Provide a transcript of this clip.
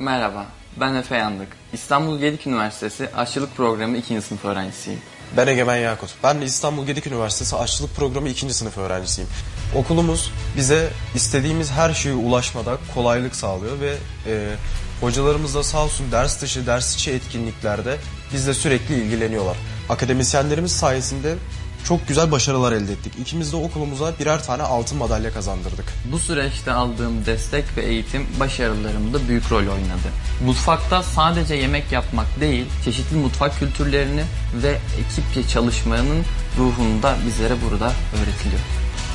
Merhaba, ben Efe Yandık. İstanbul Gedik Üniversitesi Aşçılık Programı 2. sınıf öğrencisiyim. Ben Egemen Yakut. Ben de İstanbul Gedik Üniversitesi Aşçılık Programı 2. sınıf öğrencisiyim. Okulumuz bize istediğimiz her şeye ulaşmada kolaylık sağlıyor ve hocalarımız da sağ olsun ders dışı, ders içi etkinliklerde bizle sürekli ilgileniyorlar. Akademisyenlerimiz sayesinde çok güzel başarılar elde ettik. İkimiz de okulumuza birer tane altın madalya kazandırdık. Bu süreçte aldığım destek ve eğitim başarılarımda büyük rol oynadı. Mutfakta sadece yemek yapmak değil, çeşitli mutfak kültürlerini ve ekipçe çalışmanın ruhunu da bizlere burada öğretiliyor.